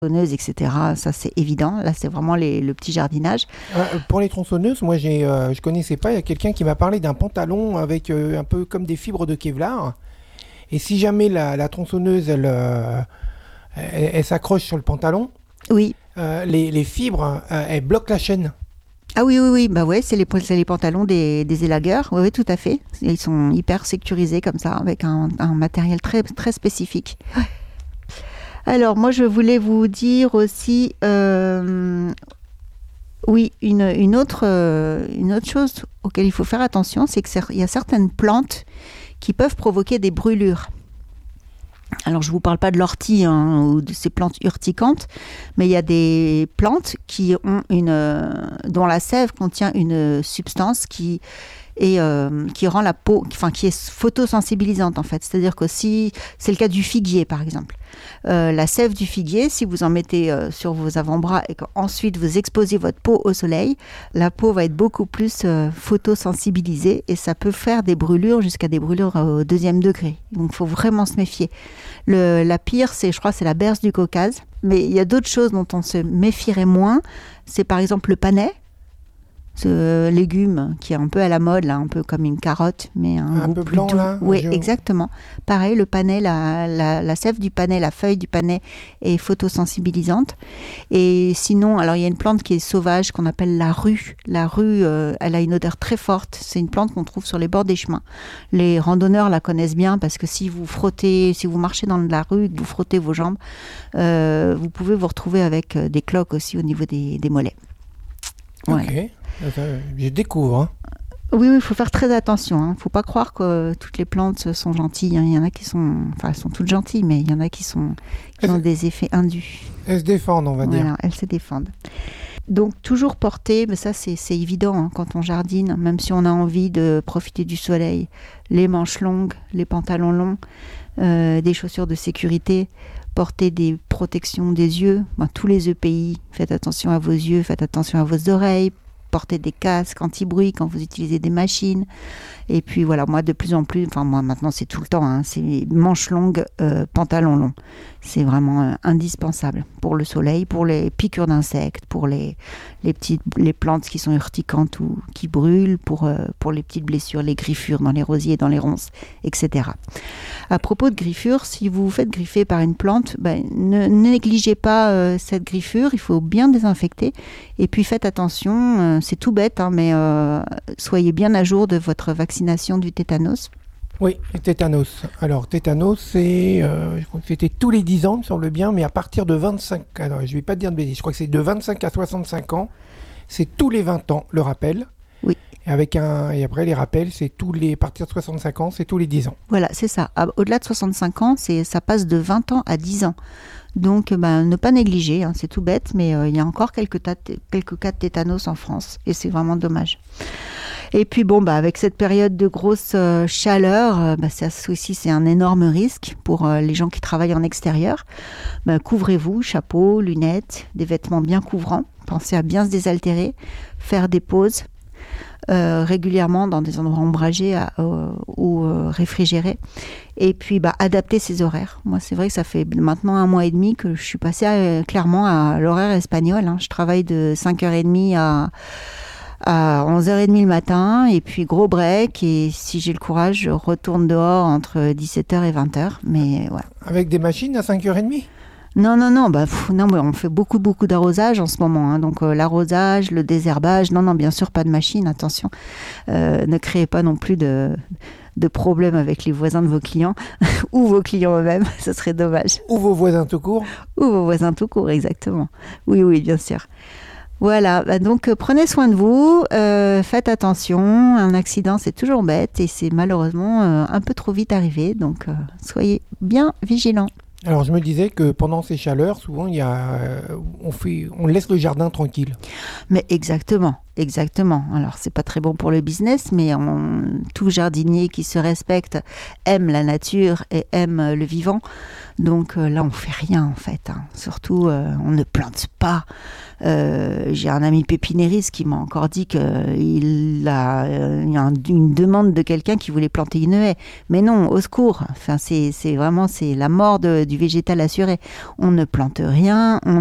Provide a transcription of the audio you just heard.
tronçonneuses, etc. Ça, c'est évident. Là, c'est vraiment le petit jardinage. Pour les tronçonneuses, moi, je connaissais pas. Il y a quelqu'un qui m'a parlé d'un pantalon avec un peu comme des fibres de Kevlar. Et si jamais la tronçonneuse, elle s'accroche sur le pantalon, Oui. les fibres, elles bloquent la chaîne. Ah oui, oui, oui. Bah ouais, c'est les pantalons des élagueurs. Oui, oui, tout à fait. Ils sont hyper sécurisés comme ça, avec un matériel très, très spécifique. Alors, moi, je voulais vous dire aussi, oui, une autre chose auquel il faut faire attention, c'est qu'il y a certaines plantes qui peuvent provoquer des brûlures. Alors, je ne vous parle pas de l'ortie ou de ces plantes urticantes, mais il y a des plantes dont la sève contient une substance qui rend la peau, qui est photosensibilisante en fait. C'est-à-dire que si c'est le cas du figuier par exemple, la sève du figuier, si vous en mettez sur vos avant-bras et qu'ensuite vous exposez votre peau au soleil, la peau va être beaucoup plus photosensibilisée et ça peut faire des brûlures jusqu'à des brûlures au 2e degré. Donc il faut vraiment se méfier. La pire, je crois, c'est la berce du Caucase. Mais il y a d'autres choses dont on se méfierait moins. C'est par exemple le panais. Ce légume qui est un peu à la mode, là, un peu comme une carotte, mais un goût peu plus blanc, doux. là. Oui, exactement. Pareil, le panais, la sève du panais, la feuille du panais est photosensibilisante. Et sinon, alors il y a une plante qui est sauvage qu'on appelle la rue. La rue, elle a une odeur très forte. C'est une plante qu'on trouve sur les bords des chemins. Les randonneurs la connaissent bien parce que si vous marchez dans la rue, que vous frottez vos jambes, vous pouvez vous retrouver avec des cloques aussi au niveau des mollets. Voilà. Ok. Je découvre. Hein. Oui, il faut faire très attention. Il ne faut pas croire que toutes les plantes sont gentilles. Il y en a qui sont... Enfin, elles sont toutes gentilles, mais il y en a qui ont des effets indus. Elles se défendent, on va dire. Voilà, elles se défendent. Donc, toujours porter, mais ça, c'est évident quand on jardine, même si on a envie de profiter du soleil, les manches longues, les pantalons longs, des chaussures de sécurité, porter des protections des yeux, tous les EPI, faites attention à vos yeux, faites attention à vos oreilles, porter des casques anti-bruit quand vous utilisez des machines. Et puis voilà, moi de plus en plus, moi maintenant c'est tout le temps, c'est manches longues, pantalons longs. C'est vraiment indispensable pour le soleil, pour les piqûres d'insectes, pour les plantes qui sont urticantes ou qui brûlent, pour les petites blessures, les griffures dans les rosiers, dans les ronces, etc. À propos de griffures, si vous vous faites griffer par une plante, ne négligez pas cette griffure, il faut bien désinfecter. Et puis faites attention, c'est tout bête, mais soyez bien à jour de votre vaccination du tétanos. Oui, le tétanos. Alors, tétanos, je crois que c'était tous les 10 ans, il me semble bien, mais à partir de 25... Alors, je ne vais pas te dire de bêtises, je crois que c'est de 25 à 65 ans, c'est tous les 20 ans, le rappel. Oui. Et après, les rappels, à partir de 65 ans, c'est tous les 10 ans. Voilà, c'est ça. Au-delà de 65 ans, ça passe de 20 ans à 10 ans. Donc, ne pas négliger, c'est tout bête, mais il y a encore quelques cas de tétanos en France, et c'est vraiment dommage. Et puis avec cette période de grosse chaleur, ça aussi c'est un énorme risque pour les gens qui travaillent en extérieur. Couvrez-vous, chapeau, lunettes, des vêtements bien couvrants. Pensez à bien se désaltérer, faire des pauses régulièrement dans des endroits ombragés ou réfrigérés. Et puis adapter ses horaires. Moi c'est vrai que ça fait maintenant 1 mois et demi que je suis passée clairement à l'horaire espagnol. Je travaille de 5h30 à 11h30 le matin, et puis gros break, et si j'ai le courage, je retourne dehors entre 17h et 20h. Mais ouais. Avec des machines à 5h30 ? Non, non, mais on fait beaucoup d'arrosage en ce moment. Donc l'arrosage, le désherbage, non, bien sûr, pas de machine, attention. Ne créez pas non plus de problèmes avec les voisins de vos clients, ou vos clients eux-mêmes, ce serait dommage. Ou vos voisins tout court. Ou vos voisins tout court, exactement. Oui, bien sûr. Voilà, donc prenez soin de vous, faites attention, un accident c'est toujours bête et c'est malheureusement un peu trop vite arrivé, donc soyez bien vigilants. Alors je me disais que pendant ces chaleurs, souvent on laisse le jardin tranquille. Mais exactement, exactement. Alors, c'est pas très bon pour le business, mais tout jardinier qui se respecte aime la nature et aime le vivant. Donc là, on fait rien en fait. Surtout, on ne plante pas. J'ai un ami pépinériste qui m'a encore dit qu'il a une demande de quelqu'un qui voulait planter une haie. Mais non, au secours. Enfin, c'est vraiment la mort du végétal assuré. On ne plante rien.